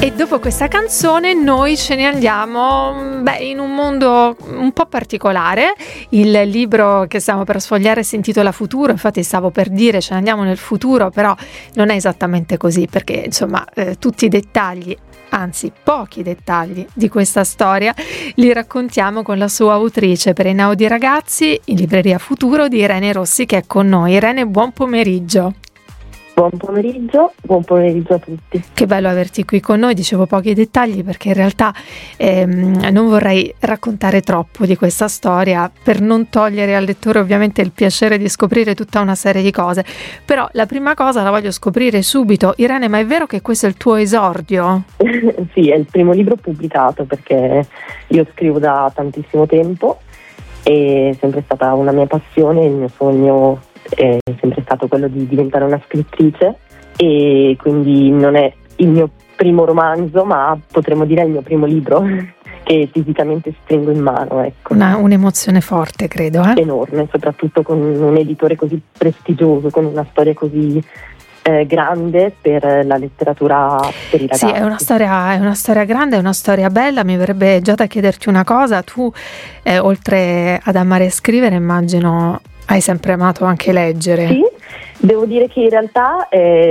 E dopo questa canzone noi ce ne andiamo in un mondo un po' particolare. Il libro che stiamo per sfogliare si intitola Futuro, infatti stavo per dire ce ne andiamo nel futuro, però non è esattamente così, perché insomma tutti i dettagli, anzi pochi dettagli di questa storia li raccontiamo con la sua autrice per Einaudi Ragazzi in libreria Futuro di Irene Rossi, che è con noi. Irene, buon pomeriggio. Buon pomeriggio a tutti. Che bello averti qui con noi. Dicevo pochi dettagli perché in realtà non vorrei raccontare troppo di questa storia per non togliere al lettore ovviamente il piacere di scoprire tutta una serie di cose, però la prima cosa la voglio scoprire subito. Irene, ma è vero che questo è il tuo esordio? Sì, è il primo libro pubblicato, perché io scrivo da tantissimo tempo, è sempre stata una mia passione, il mio sogno è sempre stato quello di diventare una scrittrice, e quindi non è il mio primo romanzo, ma potremmo dire il mio primo libro che fisicamente stringo in mano, ecco. Un'emozione forte, credo. Enorme, soprattutto con un editore così prestigioso, con una storia così grande per la letteratura per i ragazzi. Sì, è una storia grande, è una storia bella. Mi verrebbe già da chiederti una cosa. Tu, oltre ad amare scrivere, immagino hai sempre amato anche leggere. Sì, devo dire che in realtà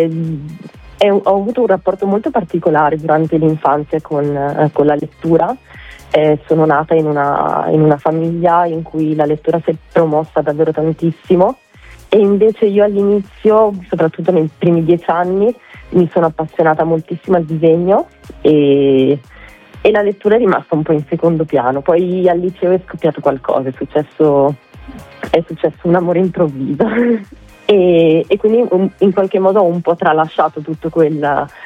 ho avuto un rapporto molto particolare durante l'infanzia con la lettura. Sono nata in una famiglia in cui la lettura si è promossa davvero tantissimo, e invece io all'inizio, soprattutto nei primi 10 anni, mi sono appassionata moltissimo al disegno e la lettura è rimasta un po' in secondo piano. Poi al liceo è scoppiato qualcosa, è successo un amore improvviso e quindi in qualche modo ho un po' tralasciato tutto quel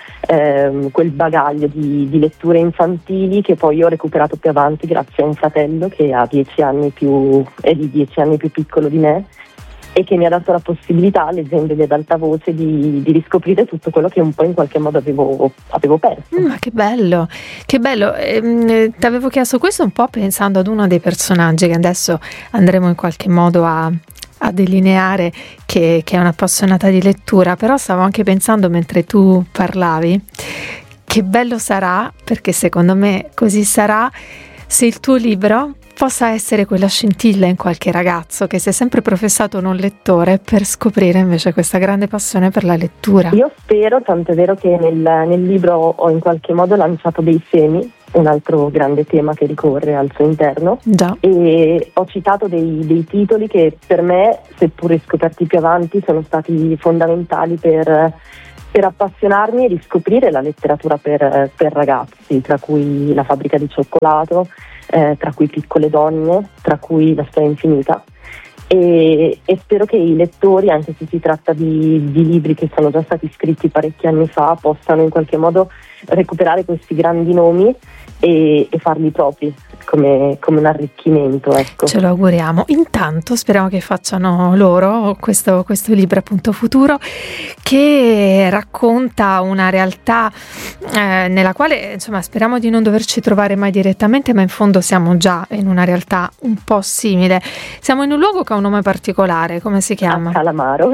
bagaglio di letture infantili, che poi ho recuperato più avanti grazie a un fratello che ha 10 anni è di 10 anni più piccolo di me, e che mi ha dato la possibilità, leggendoli ad alta voce, di riscoprire tutto quello che un po' in qualche modo avevo perso. Ma che bello, che bello. Ti avevo chiesto questo un po' pensando ad uno dei personaggi che adesso andremo in qualche modo a delineare, che è un'appassionata di lettura, però stavo anche pensando mentre tu parlavi che bello sarà, perché secondo me così sarà, se il tuo libro possa essere quella scintilla in qualche ragazzo che si è sempre professato non lettore, per scoprire invece questa grande passione per la lettura. Io spero, tanto è vero che nel libro ho in qualche modo lanciato dei semi, un altro grande tema che ricorre al suo interno. Già. E ho citato dei titoli che per me, seppur riscoperti più avanti, sono stati fondamentali per appassionarmi e riscoprire la letteratura per ragazzi, tra cui La fabbrica di cioccolato, tra cui Piccole donne, tra cui La storia infinita, e spero che i lettori, anche se si tratta di libri che sono già stati scritti parecchi anni fa, possano in qualche modo recuperare questi grandi nomi e farli propri come un arricchimento, ecco. Ce lo auguriamo. Intanto speriamo che facciano loro questo libro, appunto, Futuro, che racconta una realtà nella quale, insomma, speriamo di non doverci trovare mai direttamente, ma in fondo siamo già in una realtà un po' simile. Siamo in un luogo che ha un nome particolare. Come si chiama? Calamaro.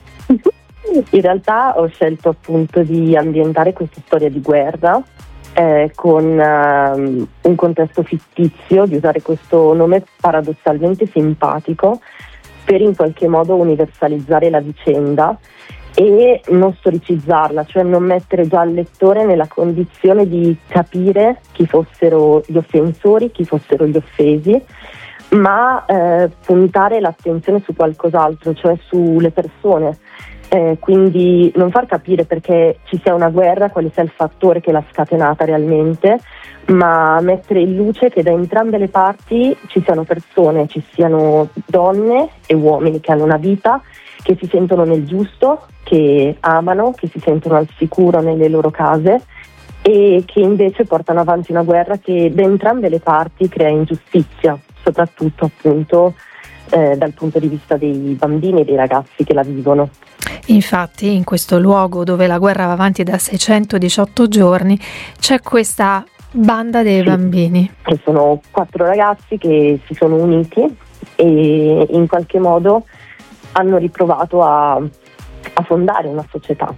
In realtà ho scelto appunto di ambientare questa storia di guerra con un contesto fittizio, di usare questo nome paradossalmente simpatico per in qualche modo universalizzare la vicenda e non storicizzarla, cioè non mettere già il lettore nella condizione di capire chi fossero gli offensori, chi fossero gli offesi, ma puntare l'attenzione su qualcos'altro, cioè sulle persone. Quindi non far capire perché ci sia una guerra, quale sia il fattore che l'ha scatenata realmente, ma mettere in luce che da entrambe le parti ci siano persone, ci siano donne e uomini che hanno una vita, che si sentono nel giusto, che amano, che si sentono al sicuro nelle loro case, e che invece portano avanti una guerra che da entrambe le parti crea ingiustizia, soprattutto appunto dal punto di vista dei bambini e dei ragazzi che la vivono. Infatti in questo luogo dove la guerra va avanti da 618 giorni c'è questa banda dei bambini. Sono 4 ragazzi che si sono uniti e in qualche modo hanno riprovato a fondare una società.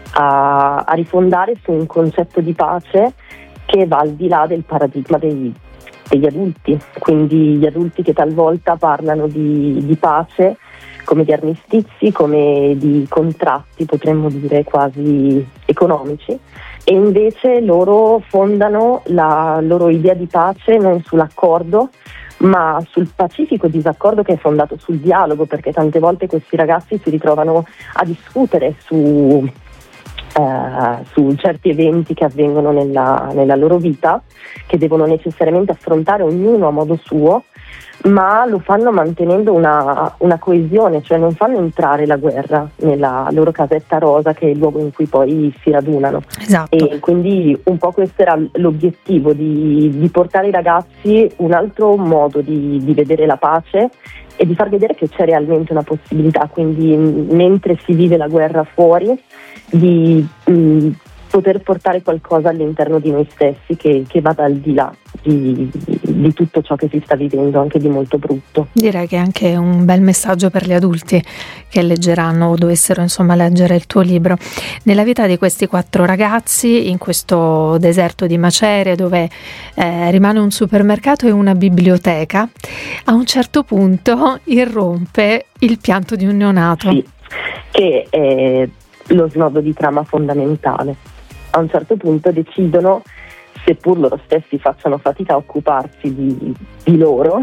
a rifondare su un concetto di pace che va al di là del paradigma degli adulti, quindi gli adulti che talvolta parlano di pace come di armistizi, come di contratti, potremmo dire quasi economici, e invece loro fondano la loro idea di pace non sull'accordo, ma sul pacifico disaccordo che è fondato sul dialogo, perché tante volte questi ragazzi si ritrovano a discutere su certi eventi che avvengono nella loro vita, che devono necessariamente affrontare ognuno a modo suo, ma lo fanno mantenendo una coesione, cioè non fanno entrare la guerra nella loro casetta rosa, che è il luogo in cui poi si radunano. Esatto. E quindi un po' questo era l'obiettivo, di portare ai ragazzi un altro modo di vedere la pace e di far vedere che c'è realmente una possibilità, quindi mentre si vive la guerra fuori, di poter portare qualcosa all'interno di noi stessi che vada al di là di tutto ciò che si sta vivendo, anche di molto brutto. Direi che è anche un bel messaggio per gli adulti che leggeranno o dovessero insomma leggere il tuo libro. Nella vita di questi 4 ragazzi, in questo deserto di macerie dove rimane un supermercato e una biblioteca, a un certo punto irrompe il pianto di un neonato. Sì, che è lo snodo di trama fondamentale. A un certo punto decidono, seppur loro stessi facciano fatica a occuparsi di loro,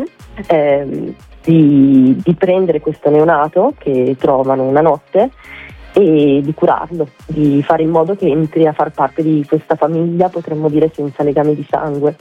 di prendere questo neonato che trovano una notte e di curarlo, di fare in modo che entri a far parte di questa famiglia, potremmo dire senza legami di sangue,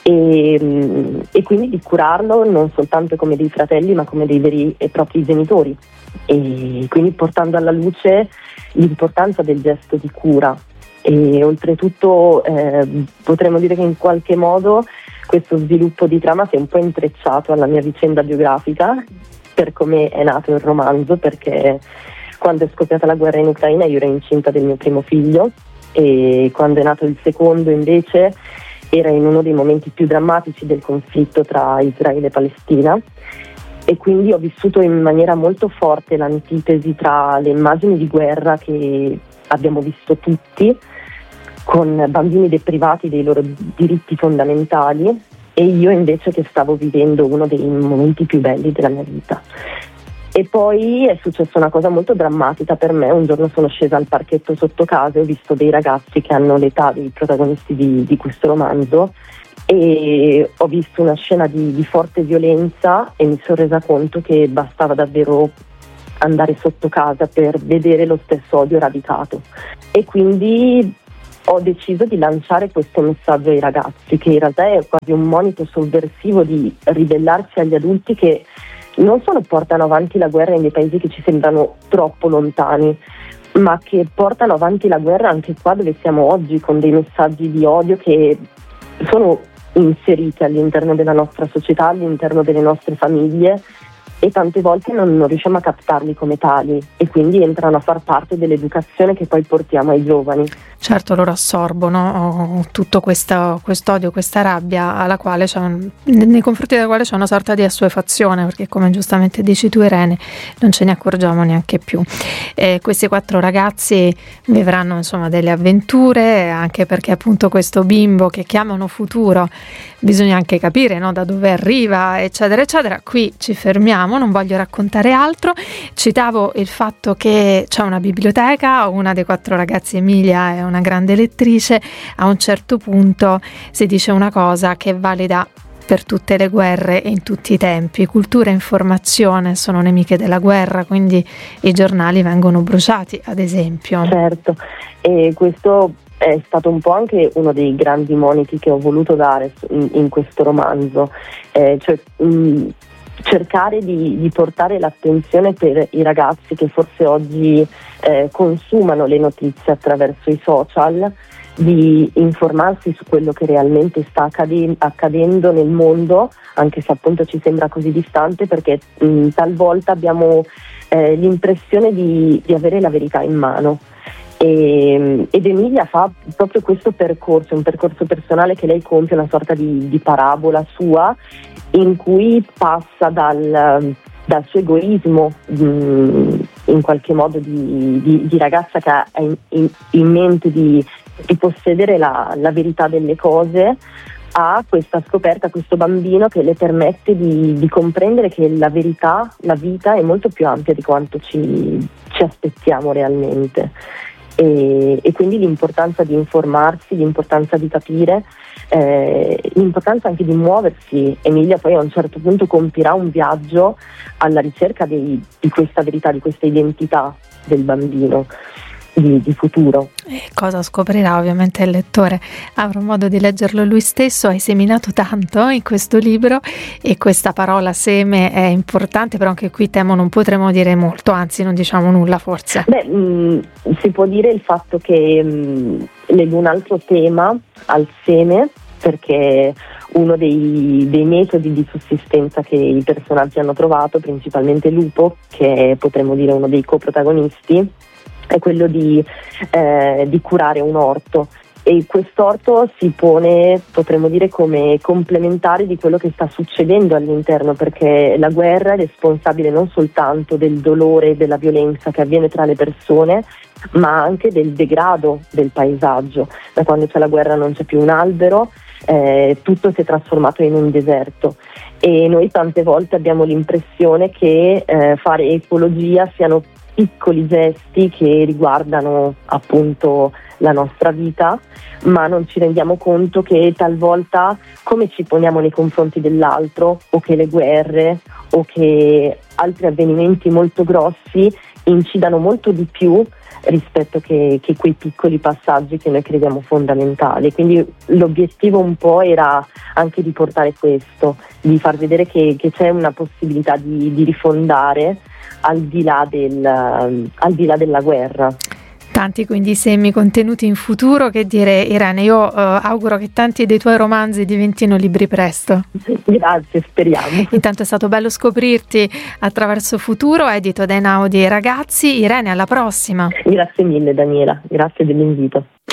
e quindi di curarlo non soltanto come dei fratelli ma come dei veri e propri genitori, e quindi portando alla luce l'importanza del gesto di cura. E oltretutto potremmo dire che in qualche modo questo sviluppo di trama si è un po' intrecciato alla mia vicenda biografica, per come è nato il romanzo, perché quando è scoppiata la guerra in Ucraina io ero incinta del mio primo figlio, e quando è nato il secondo invece era in uno dei momenti più drammatici del conflitto tra Israele e Palestina, e quindi ho vissuto in maniera molto forte l'antitesi tra le immagini di guerra che abbiamo visto tutti, con bambini deprivati dei loro diritti fondamentali, e io invece che stavo vivendo uno dei momenti più belli della mia vita. E poi è successa una cosa molto drammatica per me. Un giorno sono scesa al parchetto sotto casa e ho visto dei ragazzi che hanno l'età dei protagonisti di questo romanzo, e ho visto una scena di forte violenza e mi sono resa conto che bastava davvero andare sotto casa per vedere lo stesso odio radicato, e quindi ho deciso di lanciare questo messaggio ai ragazzi, che in realtà è quasi un monito sovversivo di ribellarsi agli adulti che non solo portano avanti la guerra in dei paesi che ci sembrano troppo lontani, ma che portano avanti la guerra anche qua dove siamo oggi, con dei messaggi di odio che sono inseriti all'interno della nostra società, all'interno delle nostre famiglie, e tante volte non riusciamo a captarli come tali, e quindi entrano a far parte dell'educazione che poi portiamo ai giovani. Certo, loro assorbono tutto questo odio, questa rabbia alla quale nei confronti della quale c'è una sorta di assuefazione, perché come giustamente dici tu Irene, non ce ne accorgiamo neanche più. Questi 4 ragazzi vivranno insomma delle avventure, anche perché appunto questo bimbo che chiamano futuro bisogna anche capire, no, da dove arriva, eccetera eccetera. Qui ci fermiamo, non voglio raccontare altro. Citavo il fatto che c'è una biblioteca, una dei 4 ragazzi, Emilia, è una grande lettrice. A un certo punto si dice una cosa che è valida per tutte le guerre e in tutti i tempi: cultura e informazione sono nemiche della guerra, quindi i giornali vengono bruciati, ad esempio. Certo, e questo è stato un po' anche uno dei grandi moniti che ho voluto dare in questo romanzo, cercare di portare l'attenzione per i ragazzi che forse oggi consumano le notizie attraverso i social, di informarsi su quello che realmente sta accadendo nel mondo, anche se appunto ci sembra così distante, perché talvolta abbiamo l'impressione di avere la verità in mano. Ed Emilia fa proprio questo percorso, un percorso personale che lei compie, una sorta di parabola sua, in cui passa dal suo egoismo in qualche modo di ragazza che ha in mente di possedere la verità delle cose, ha questa scoperta, questo bambino che le permette di comprendere che la verità, la vita è molto più ampia di quanto ci aspettiamo realmente, e quindi l'importanza di informarsi, l'importanza di capire, l'importanza anche di muoversi. Emilia poi a un certo punto compirà un viaggio alla ricerca di questa verità, di questa identità del bambino di futuro. E cosa scoprirà ovviamente il lettore? Avrà modo di leggerlo lui stesso. Hai seminato tanto in questo libro, e questa parola seme è importante, però anche qui temo non potremo dire molto, anzi non diciamo nulla forse. Si può dire il fatto che leggo un altro tema al seme, perché uno dei metodi di sussistenza che i personaggi hanno trovato, principalmente Lupo, che potremmo dire uno dei coprotagonisti, è quello di curare un orto, e quest'orto si pone, potremmo dire, come complementare di quello che sta succedendo all'interno, perché la guerra è responsabile non soltanto del dolore e della violenza che avviene tra le persone, ma anche del degrado del paesaggio. Da quando c'è la guerra non c'è più un albero, tutto si è trasformato in un deserto, e noi tante volte abbiamo l'impressione che fare ecologia siano piccoli gesti che riguardano appunto la nostra vita, ma non ci rendiamo conto che talvolta come ci poniamo nei confronti dell'altro, o che le guerre o che altri avvenimenti molto grossi incidano molto di più rispetto che quei piccoli passaggi che noi crediamo fondamentali. Quindi l'obiettivo un po' era anche di portare questo, di far vedere che c'è una possibilità di rifondare al di là della guerra. Tanti quindi semi contenuti in futuro. Che dire, Irene, io auguro che tanti dei tuoi romanzi diventino libri presto. Grazie, speriamo. Intanto è stato bello scoprirti attraverso Futuro, edito da Einaudi Ragazzi. Irene, alla prossima. Grazie mille Daniela, grazie dell'invito.